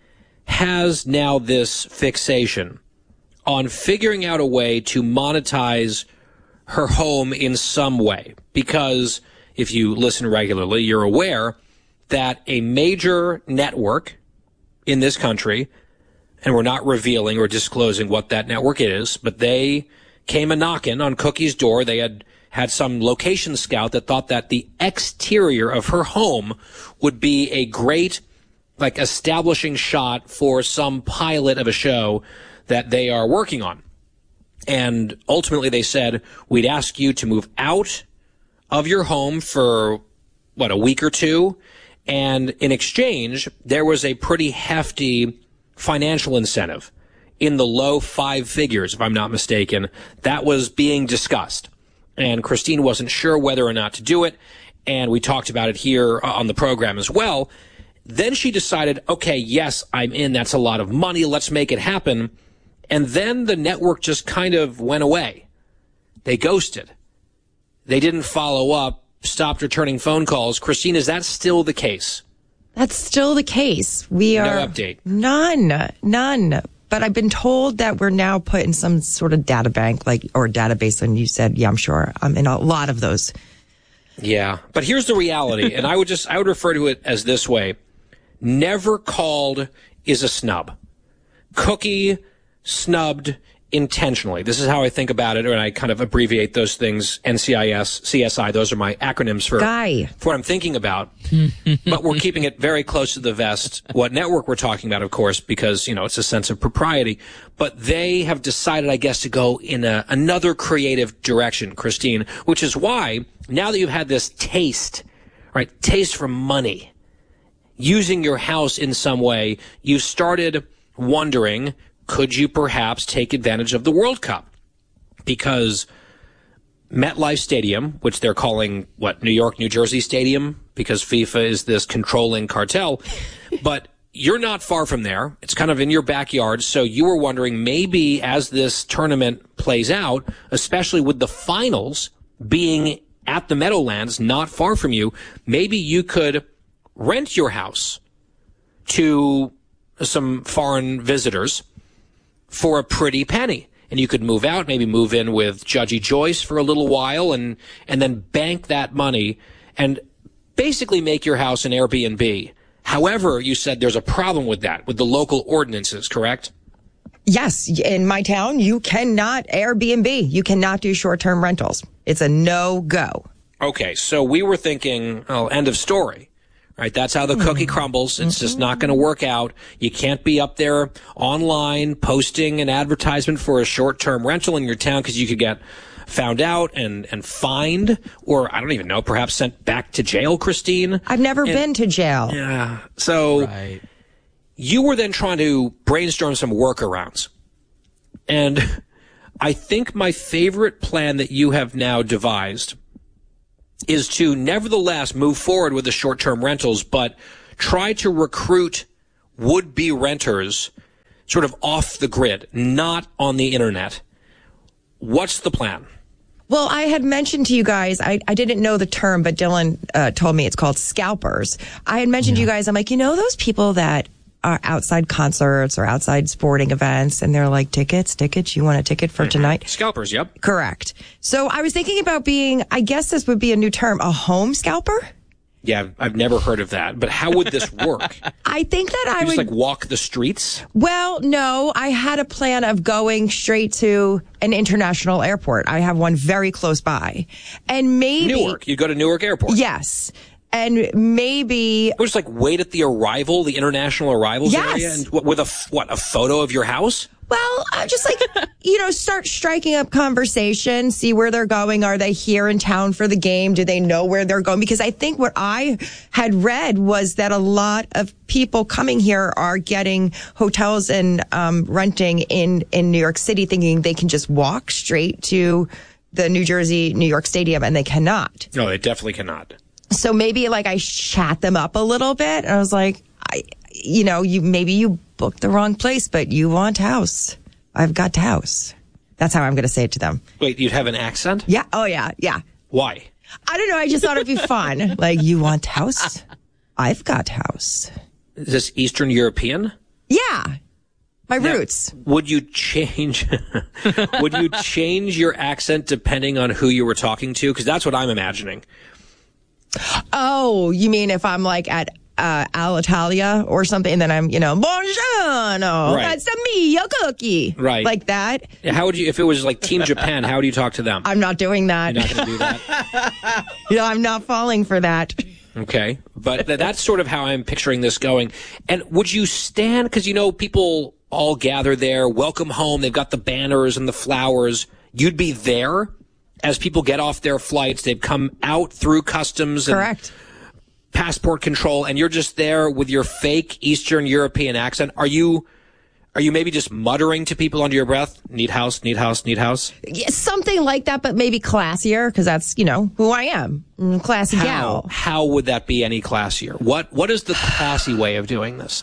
S2: has now this fixation on figuring out a way to monetize her home in some way. Because if you listen regularly, you're aware that a major network in this country, and we're not revealing or disclosing what that network is, but they came a knocking on Cookie's door. They had had some location scout that thought that the exterior of her home would be a great, like, establishing shot for some pilot of a show that they are working on. And ultimately they said, we'd ask you to move out of your home for, what, a week or two? And in exchange, there was a pretty hefty financial incentive in the low five figures, if I'm not mistaken, that was being discussed. And Christine wasn't sure whether or not to do it. And we talked about it here on the program as well. Then she decided, okay, yes, I'm in. That's a lot of money. Let's make it happen. And then the network just kind of went away. They ghosted. They didn't follow up. Stopped returning phone calls. Christine, is that still the case?
S18: That's still the case. We are
S2: no update.
S18: None, none. But I've been told that we're now put in some sort of data bank, like or database. And you said, yeah, I'm sure. I'm in a lot of those.
S2: Yeah, but here's the reality, and I would just I would refer to it as this way: never called is a snub. Cookie snubbed intentionally. This is how I think about it, and I kind of abbreviate those things, N C I S, C S I. Those are my acronyms for,
S18: Guy.
S2: for what I'm thinking about. But we're keeping it very close to the vest, what network we're talking about, of course, because, you know, it's a sense of propriety. But they have decided, I guess, to go in a, another creative direction, Christine, which is why, now that you've had this taste, right, taste for money, using your house in some way, you started wondering, could you perhaps take advantage of the World Cup? Because MetLife Stadium, which they're calling, what, New York, New Jersey Stadium, because FIFA is this controlling cartel, but you're not far from there. It's kind of in your backyard, so you were wondering maybe as this tournament plays out, especially with the finals being at the Meadowlands, not far from you, maybe you could rent your house to some foreign visitors for a pretty penny. and you could move out, maybe move in with Judgy Joyce for a little while, and and then bank that money and basically make your house an Airbnb. However, you said there's a problem with that, with the local ordinances, correct?
S18: Yes. In my town, you cannot Airbnb. You cannot do short-term rentals. It's a no-go.
S2: Okay, so we were thinking, oh, end of story. Right, that's how the cookie crumbles. It's just not going to work out. You can't be up there online posting an advertisement for a short-term rental in your town because you could get found out and, and fined, or I don't even know, perhaps sent back to jail, Christine.
S18: I've never
S2: and,
S18: been to jail.
S2: Yeah. So right. You were then trying to brainstorm some workarounds. And I think my favorite plan that you have now devised is to nevertheless move forward with the short-term rentals, but try to recruit would-be renters sort of off the grid, not on the internet. What's the plan?
S18: Well, I had mentioned to you guys, I, I didn't know the term, but Dylan uh, told me it's called scalpers. I had mentioned yeah. to you guys, I'm like, you know those people that are outside concerts or outside sporting events, and they're like, tickets, tickets, you want a ticket for tonight?
S2: Scalpers, yep.
S18: Correct. So I was thinking about being, I guess this would be a new term, a home scalper?
S2: Yeah, I've never heard of that. But how would this work?
S18: I think that I
S2: you
S18: would...
S2: just, like, walk the streets?
S18: Well, no. I had a plan of going straight to an international airport. I have one very close by. And maybe...
S2: Newark. You go to Newark Airport?
S18: Yes. And maybe...
S2: Or just, like, wait at the arrival, the international arrivals
S18: yes.
S2: area? And what, with a, what, a photo of your house?
S18: Well, uh, just like, you know, start striking up conversation, see where they're going. Are they here in town for the game? Do they know where they're going? Because I think what I had read was that a lot of people coming here are getting hotels and um, renting in, in New York City thinking they can just walk straight to the New Jersey, New York Stadium, and they cannot.
S2: No, they definitely cannot.
S18: So maybe like I chat them up a little bit. And I was like, I, you know, you maybe you booked the wrong place, but you want house. I've got house. That's how I'm going to say it to them.
S2: Wait, you'd have an accent?
S18: Yeah. Oh, yeah. Yeah.
S2: Why?
S18: I don't know. I just thought it'd be fun. Like, you want house? I've got house.
S2: Is this Eastern European?
S18: Yeah. My now, roots.
S2: Would you change, would you change your accent depending on who you were talking to? Because that's what I'm imagining.
S18: Oh, you mean if I'm like at uh, Alitalia or something, and then I'm, you know, buongiorno,
S2: right.
S18: that's a me, a cookie.
S2: Right.
S18: Like that.
S2: How would you, if it was like Team Japan, how would you talk to them?
S18: I'm not doing that.
S2: You're not going to do that?
S18: You know, I'm not falling for that.
S2: Okay. But th- that's sort of how I'm picturing this going. And would you stand, because, you know, people all gather there, welcome home, they've got the banners and the flowers. You'd be there as people get off their flights. They've come out through customs and
S18: correct
S2: passport control, and you're just there with your fake Eastern European accent. Are you are you maybe just muttering to people under your breath, need house, need house, need house?
S18: Yeah, something like that, but maybe classier, because that's, you know, who I am. Classy
S2: how,
S18: gal.
S2: How would that be any classier? What What is the classy way of doing this?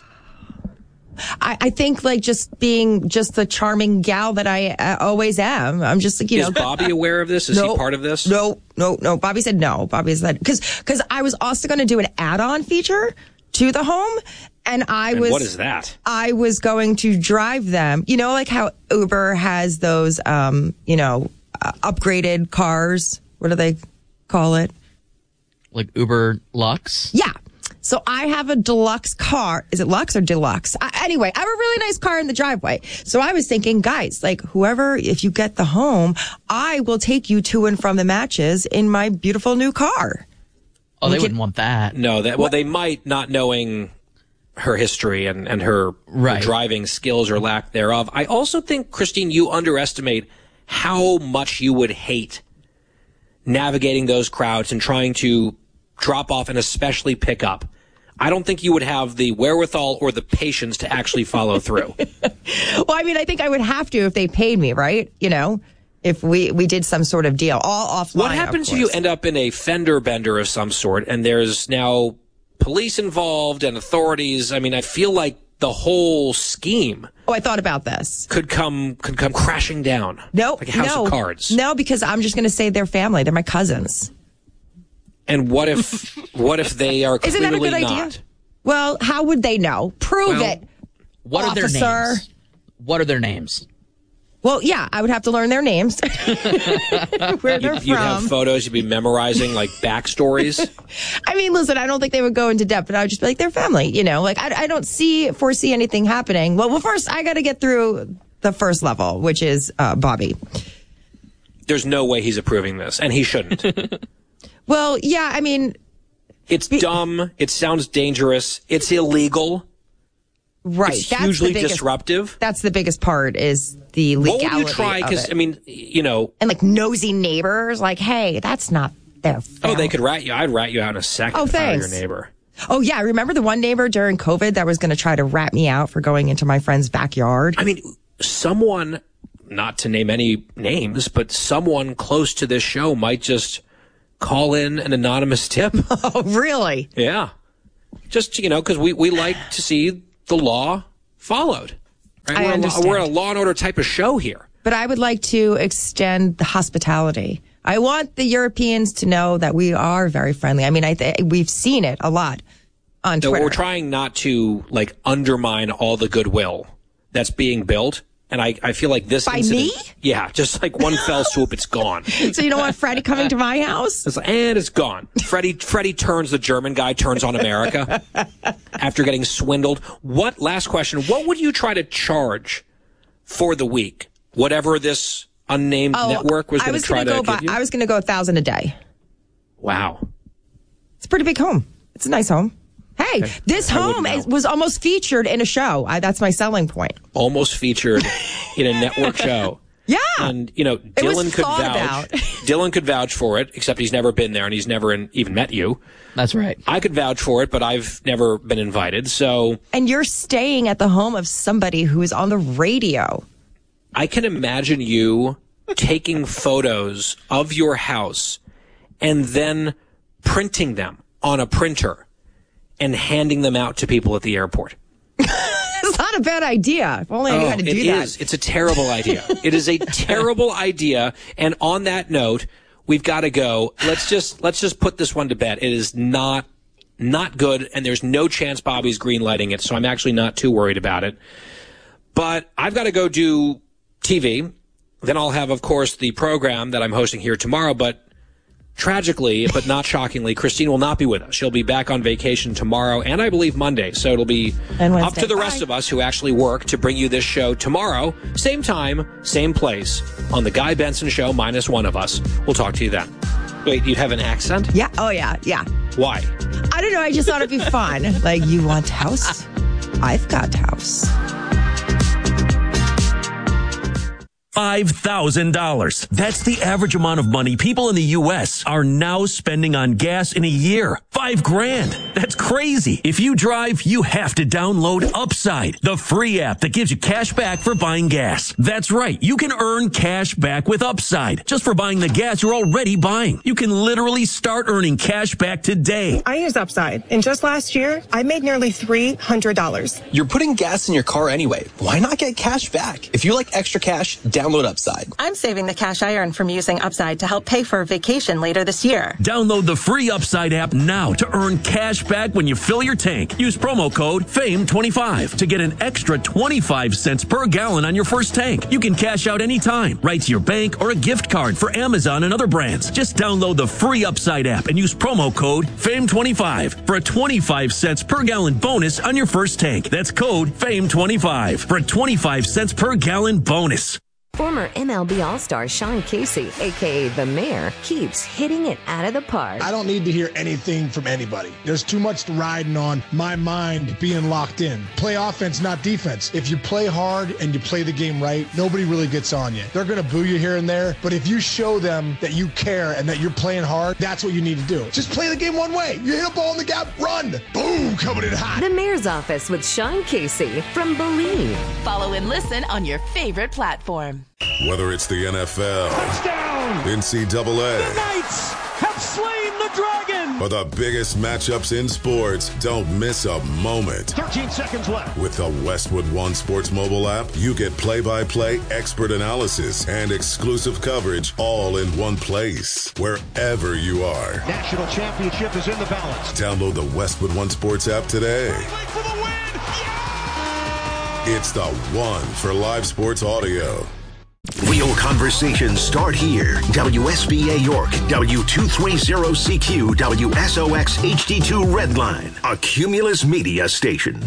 S18: I, I think like just being just the charming gal that I uh, always am. I'm just like, you
S2: is
S18: know.
S2: Is Bobby aware of this? Is
S18: no,
S2: he part of this?
S18: No, no, no. Bobby said no. Bobby said, because because I was also going to do an add-on feature to the home. And I
S2: and
S18: was.
S2: What is that?
S18: I was going to drive them. You know, like how Uber has those, um, you know, uh, upgraded cars. What do they call it?
S17: Like Uber Lux?
S18: Yeah. So I have a deluxe car. Is it Lux or Deluxe? I, anyway, I have a really nice car in the driveway. So I was thinking, guys, like whoever, if you get the home, I will take you to and from the matches in my beautiful new car.
S17: Oh, we they can, wouldn't want that.
S2: No, that well, what? They might, not knowing her history and, and her,
S17: right.
S2: her driving skills or lack thereof. I also think, Christine, you underestimate how much you would hate navigating those crowds and trying to drop off and especially pick up. I don't think you would have the wherewithal or the patience to actually follow through.
S18: Well, I mean, I think I would have to if they paid me, right? You know, if we, we did some sort of deal, all offline.
S2: What happens if you end up in a fender bender of some sort and there's now police involved and authorities? I mean, I feel like the whole scheme.
S18: Oh, I thought about this.
S2: Could come could come crashing down.
S18: No,
S2: like a house
S18: no,
S2: of cards.
S18: No, because I'm just going to say they're family. They're my cousins.
S2: And what if what if they are clearly
S18: Isn't that a good
S2: not?
S18: idea? Well, how would they know? Prove
S17: well,
S18: it.
S17: What
S18: officer.
S17: are their names? What are their names?
S18: Well, yeah, I would have to learn their names, where they're
S2: you'd,
S18: from.
S2: You'd have photos. You'd be memorizing like backstories.
S18: I mean, listen, I don't think they would go into depth, but I would just be like, they're family. You know, like I, I don't see foresee anything happening. Well, well, first I got to get through the first level, which is uh, Bobby.
S2: There's no way he's approving this, and he shouldn't.
S18: Well, yeah, I mean,
S2: it's be- dumb. It sounds dangerous. It's illegal.
S18: Right.
S2: It's
S18: that's
S2: hugely
S18: the biggest,
S2: disruptive.
S18: That's the biggest part is the legality.
S2: What would you try? Because, I mean, you know.
S18: And like nosy neighbors, like, hey, that's not their family.
S2: Oh, they could rat you. I'd rat you out in a second
S18: oh,
S2: if I were
S18: thanks.
S2: your neighbor.
S18: Oh, yeah. Remember the one neighbor during COVID that was going to try to rat me out for going into my friend's backyard?
S2: I mean, someone, not to name any names, but someone close to this show might just call in an anonymous tip.
S18: Oh, really?
S2: Yeah. Just, you know, because we, we like to see the law followed. Right?
S18: I
S2: we're,
S18: understand.
S2: A, we're a law and order type of show here.
S18: But I would like to extend the hospitality. I want the Europeans to know that we are very friendly. I mean, I th- we've seen it a lot on
S2: So
S18: Twitter.
S2: we're trying not to like undermine all the goodwill that's being built. And I, I feel like this
S18: By
S2: incident,
S18: me?
S2: Yeah, just like one fell swoop, it's gone.
S18: So you don't want Freddie coming to my house?
S2: It's like, and it's gone. Freddie Freddie turns, the German guy turns on America after getting swindled. What, last question, what would you try to charge for the week? Whatever this unnamed
S18: oh,
S2: network was
S18: I
S2: going
S18: was
S2: to try
S18: gonna
S2: to
S18: go
S2: give
S18: by,
S2: you?
S18: I was going to go a thousand a day.
S2: Wow.
S18: It's a pretty big home. It's a nice home. Hey,
S2: Okay.
S18: this
S2: I
S18: home
S2: wouldn't
S18: is,
S2: know.
S18: was almost featured in a show. I, that's my selling point.
S2: Almost featured in a network show.
S18: Yeah.
S2: And, you know,
S18: It was
S2: Dylan could
S18: thought
S2: vouch.
S18: about.
S2: Dylan could vouch for it, except he's never been there and he's never in, even met you.
S15: That's right.
S2: I could vouch for it, but I've never been invited. So
S18: And you're staying at the home of somebody who is on the radio.
S2: I can imagine you taking photos of your house and then printing them on a printer and handing them out to people at the airport.
S18: It's not a bad idea. If only I knew
S2: Oh,
S18: how to do
S2: it
S18: that.
S2: is. It's a terrible idea. It is a terrible idea. And on that note, we've got to go. Let's just let's just put this one to bed. It is not not good, and there's no chance Bobby's greenlighting it. So I'm actually not too worried about it. But I've got to go do T V. Then I'll have, of course, the program that I'm hosting here tomorrow. But tragically, but not shockingly, Christine will not be with us. She'll be back on vacation tomorrow and I believe Monday. So it'll be
S18: And
S2: up
S18: Wednesday.
S2: to the rest
S18: Bye.
S2: of us who actually work to bring you this show tomorrow. Same time, same place on The Guy Benson Show, minus one of us. We'll talk to you then. Wait, you have an accent?
S18: Yeah. Oh, yeah. Yeah.
S2: Why?
S18: I don't know. I just thought it'd be fun. Like, you want house? I've got house.
S19: five thousand dollars. That's the average amount of money people in the U S are now spending on gas in a year. Five grand. That's crazy. If you drive, you have to download Upside, the free app that gives you cash back for buying gas. That's right. You can earn cash back with Upside just for buying the gas you're already buying. You can literally start earning cash back today.
S20: I use Upside, and just last year, I made nearly three hundred dollars.
S21: You're putting gas in your car anyway. Why not get cash back? If you like extra cash, download Upside.
S20: I'm saving the cash I earn from using Upside to help pay for a vacation later this year.
S19: Download the free Upside app now to earn cash back when you fill your tank. Use promo code F A M E twenty-five to get an extra twenty-five cents per gallon on your first tank. You can cash out anytime, right to your bank or a gift card for Amazon and other brands. Just download the free Upside app and use promo code F A M E twenty-five for a twenty-five cents per gallon bonus on your first tank. That's code F A M E twenty-five for a twenty-five cents per gallon bonus.
S22: Former M L B All-Star Sean Casey, a k a. The Mayor, keeps hitting it out of the park.
S23: I don't need to hear anything from anybody. There's too much riding on my mind being locked in. Play offense, not defense. If you play hard and you play the game right, nobody really gets on you. They're going to boo you here and there, but if you show them that you care and that you're playing hard, that's what you need to do. Just play the game one way. You hit a ball in the gap, run. Boom, coming in hot.
S22: The Mayor's Office with Sean Casey from Believe.
S24: Follow and listen on your favorite platform.
S1: Whether it's the N F L,
S32: Touchdown!
S1: N C double A,
S32: The Knights have slain the dragon!
S1: or the biggest matchups in sports, don't miss a moment.
S32: thirteen seconds left.
S1: With the Westwood One Sports mobile app, you get play-by-play expert analysis and exclusive coverage all in one place, wherever you are.
S32: National championship is in the balance.
S1: Download the Westwood One Sports app today.
S32: For the win!
S1: It's the one for live sports audio.
S6: Real conversations start here. W S B A York, W two thirty C Q, W S O X H D two Redline, a Cumulus Media station.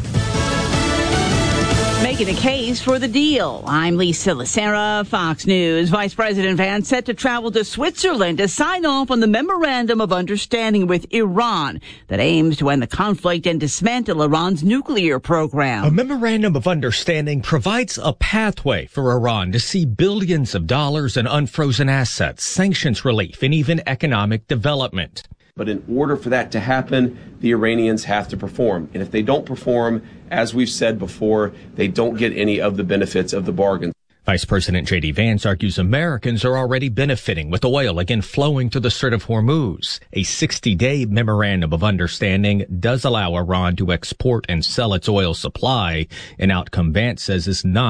S3: Making a case for the deal. I'm Lisa Lacera, Fox News. Vice President Vance set to travel to Switzerland to sign off on the Memorandum of Understanding with Iran that aims to end the conflict and dismantle Iran's nuclear program.
S5: A Memorandum of Understanding provides a pathway for Iran to see billions of dollars in unfrozen assets, sanctions relief, and even economic development.
S7: But in order for that to happen, the Iranians have to perform. And if they don't perform, as we've said before, they don't get any of the benefits of the bargain.
S5: Vice President J D Vance argues Americans are already benefiting with oil again flowing through the Strait of Hormuz. A sixty-day memorandum of understanding does allow Iran to export and sell its oil supply, an outcome Vance says is not